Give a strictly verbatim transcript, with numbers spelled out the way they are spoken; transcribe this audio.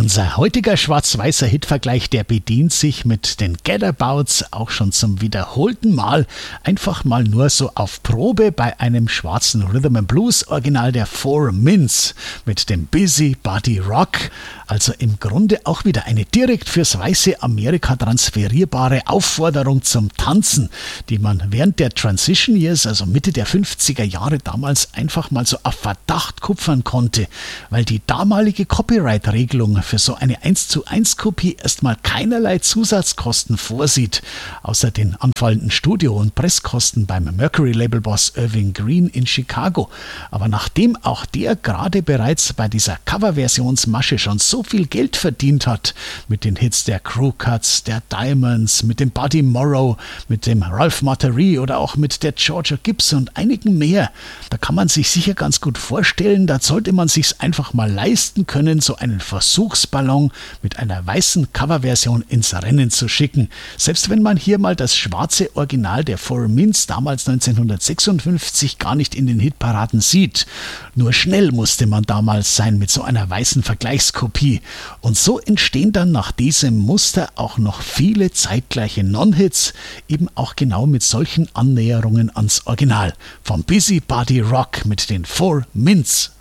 Unser heutiger schwarz-weißer Hitvergleich, der bedient sich mit den Get-Abouts auch schon zum wiederholten Mal einfach mal nur so auf Probe bei einem schwarzen Rhythm and Blues Original der Four Mints mit dem Busy Body Rock. Also im Grunde auch wieder eine direkt fürs weiße Amerika transferierbare Aufforderung zum Tanzen, die man während der Transition Years, also Mitte der fünfziger Jahre damals einfach mal so auf Verdacht kupfern konnte, weil die damalige Copyright-Regelung für so eine eins zu eins Kopie erstmal keinerlei Zusatzkosten vorsieht, außer den anfallenden Studio- und Presskosten beim Mercury-Label-Boss Irving Green in Chicago. Aber nachdem auch der gerade bereits bei dieser Coverversionsmasche schon so viel Geld verdient hat, mit den Hits der Crew Cuts, der Diamonds, mit dem Buddy Morrow, mit dem Ralph Materie oder auch mit der Georgia Gibson und einigen mehr, da kann man sich sicher ganz gut vorstellen, da sollte man sich's einfach mal leisten können, so einen Versuchsballon mit einer weißen Coverversion ins Rennen zu schicken. Selbst wenn man hier mal das schwarze Original der Four Mints damals neunzehnhundertsechsundfünfzig gar nicht in den Hitparaden sieht. Nur schnell musste man damals sein mit so einer weißen Vergleichskopie. Und so entstehen dann nach diesem Muster auch noch viele zeitgleiche Non-Hits, eben auch genau mit solchen Annäherungen ans Original. Vom Busy Body Rock mit den Four Mints.